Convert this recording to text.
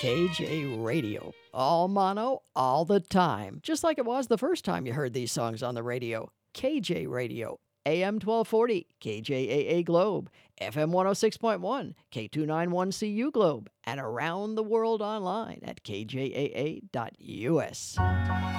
KJ Radio. All mono, all the time. Just like it was the first time you heard these songs on the radio. KJ Radio. AM 1240, KJAA Globe, FM 106.1, K291CU Globe, and around the world online at kjaa.us.